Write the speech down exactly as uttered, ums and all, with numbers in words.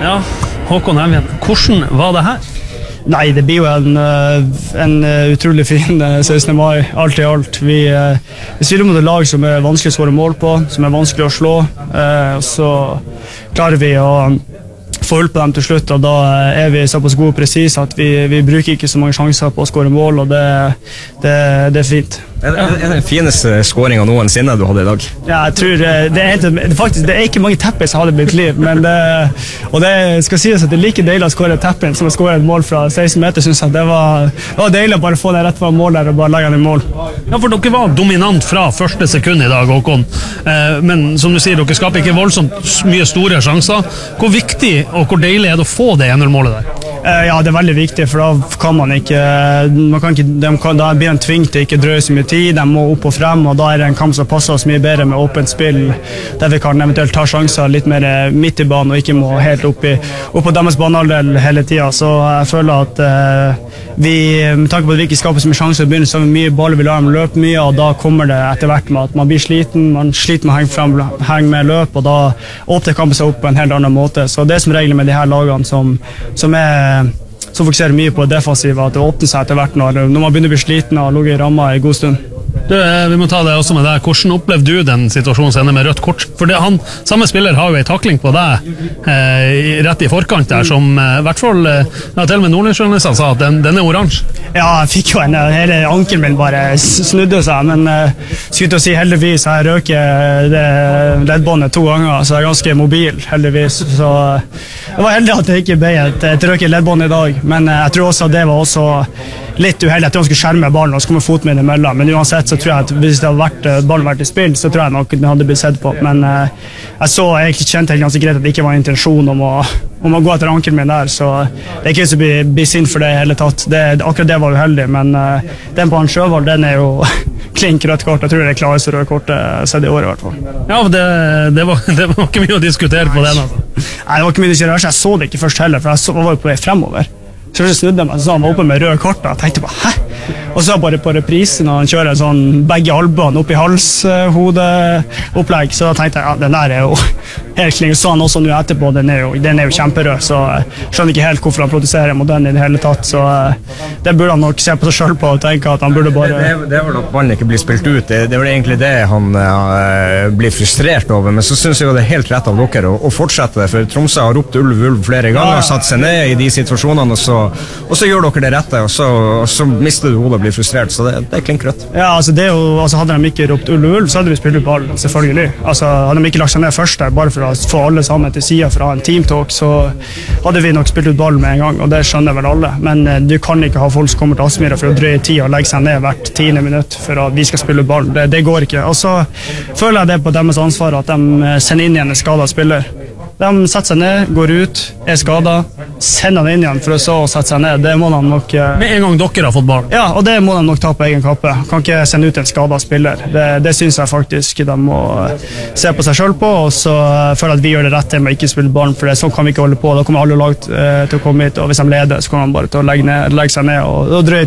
Ja, Håkon Evjen, hvordan var det her? Nei, det blir jo en, en utrolig fin sekstende mai, alt i alt. Vi, vi spiller mot et lag som er vanskelig å skåre mål på, som er vanskelig å slå. Så klarer vi å få hull på dem til slutt, og da er vi såpass gode og precis at vi, vi bruker ikke så mange sjanser på å skåre mål, og det, det, det er fint. Er det, er det den fineste skåringen noensinne du hadde i dag? Ja, jeg tror det er, helt, faktisk, det er ikke mange tappes jeg hadde i mitt liv, men det, og det skal sies at det er like deilig å skåre tappen som å skåre et mål fra seksten meter, synes jeg. Det var, det var deilig å bare få den rett fra mål der og bare legge den i mål. Ja, for dere var dominant fra første sekund i dag, Håkon. Eh, men som du sier, dere skaper ikke voldsomt mye store sjanser. Hvor viktig og hvor deilig er det å få det en null målet der? Eh, ja, det er veldig viktig, for da kan man ikke, man kan ikke de kan, da blir en tving til ikke drøye så mye tid, de må opp og frem, og da er det en kamp som passer oss mye bedre med åpent spill, der vi kan eventuelt ta sjanser litt mer midt i banen og ikke må helt opp, i, opp på deres banehalvdel hele tiden. Så jeg føler at eh, vi, med tanke på at vi ikke skaper så mye sjanser i begynnelsen, så har vi mye baller, vi lar dem løpe mye, og da kommer det etter hvert med at man blir sliten, man sliter med å henge, frem, henge med løp, og da åpner kampen seg opp på en helt annen måte. Så det er som regel med de her lagene som, som er som fokuserer mye på defensiv, at det åpner seg etter hvert når, når man begynner å bli sliten og ligger i ramma i god stund. Du, vi må ta det også med deg. Hvordan opplevde du den situasjonen som ender med rødt kort? For det, han, samme spiller har jo en takling på deg eh, rett i forkant der, som eh, i hvert fall eh, ja, til og med Nordlandsjournalisten sa at den, den er oransje. Ja, jeg fikk jo en, hele ankelen min bare snudde seg, men eh, skulle til å si heldigvis jeg røker det leddbåndet to ganger, så jeg er ganske mobil, heldigvis. Så eh, jeg var heldig at det ikke ble et, et røk i leddbånd i dag, men eh, jeg tror også at det var også litt uheldig. Jeg tror han skulle skjerme ballen og så kommer foten min imellom, men uansett så tror jeg at hvis det hadde vært, ballen vært i spill, så tror jeg nok den hadde blitt sett på. Men eh, jeg så egentlig kjente helt ganske greit at det ikke var en intensjon om å, om å gå etter ankelen min der, så det er ikke så å bli, bli sint for det i hele tatt. Det, akkurat det var uheldig, men eh, den på han Sjøvald, den er jo klink rødt kort. Jeg tror det er klareste rødt kortet sett i år i hvert fall. Ja, det, det, var, det var ikke mye å diskutere på den. Altså. Nei, det var ikke mye å diskutere. Jeg så det ikke først heller, for jeg så, var jo på vei fremover. Så jeg snudde meg, så sa han var oppe med røde kort, og jeg tenkte bare, hæ? Og så bare på reprisen, og han kjører sånn begge albuene opp i hals-hodeopplegg, så da tenkte jeg, ja, den der er jo helt kling. Så han også nå etterpå, den er jo, den er jo kjemperød, så jeg skjønner ikke helt hvorfor han protesterer mot den i det hele tatt, så det burde han nok se på seg selv på og tenke at han burde bare... Det, det, det er vel at ballen ikke blir spilt ut, det, det er vel egentlig det han uh, blir frustrert over, men så synes jeg jo det er helt rett av dere å, å fortsette det, for Tromsø har ropt ulv, ulv flere ganger, ja, satt seg ned i de situasjonene, og så, og så gjør dere det rette, og så, og så mister du hodet og blir frustrert, så det, det er klink rødt. Ja, altså det er jo, altså hadde de ikke ropt ulv, ulv, så hadde vi spilt ut ball, selvfølgelig. Altså hadde de ikke lagt seg ned først der, bare for å få alle sammen til siden fra en teamtalk, så hadde vi nok spilt ut ball med en gang, og det skjønner vel alle. Men eh, du kan ikke ha folk som kommer til Aspmyra for å drøye tid og legge seg ned hvert tiende minutt for at vi skal spille ut ball. Det, det går ikke. Og så føler jeg det på deres ansvar at de sender inn igjen en skadet spiller. De setter seg ned, går ut, er skadet, sender han inn igjen for å så sette seg ned. Det må de nok... Eh... Med en gang dere har fått ball. Ja, og det må de nok ta på egen kappe. Kan ikke sende ut en skadet spiller. Det, det synes jeg faktisk de må se på seg selv på, og så føler jeg at vi gjør det rette med å ikke spille barn, for det, sånn kan vi ikke holde på. Da kommer alle lag eh, til å komme hit, og hvis de leder, så kommer de bare til å legge, ned, legge seg ned og, og drøye